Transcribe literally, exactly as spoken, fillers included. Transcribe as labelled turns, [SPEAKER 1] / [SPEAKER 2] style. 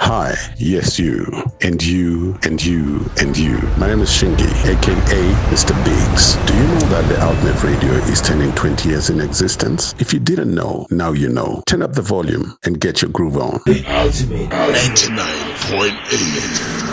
[SPEAKER 1] Hi, yes you, and you, and you, and you. My name is Shingy, aka Mister Biggs. Do you know that the Outnet Radio is turning twenty years in existence? If you didn't know, now you know. Turn up the volume and get your groove on.
[SPEAKER 2] The ultimate ninety-nine point eight.